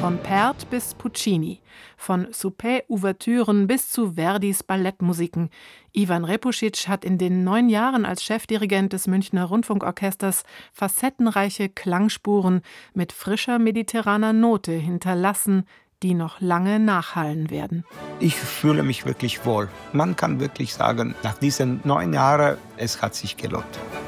Von Pärt bis Puccini, von Souper-Ouvertüren bis zu Verdis Ballettmusiken. Ivan Repušić hat in den 9 Jahren als Chefdirigent des Münchner Rundfunkorchesters facettenreiche Klangspuren mit frischer mediterraner Note hinterlassen, die noch lange nachhallen werden. Ich fühle mich wirklich wohl. Man kann wirklich sagen, nach diesen 9 Jahren, es hat sich gelohnt.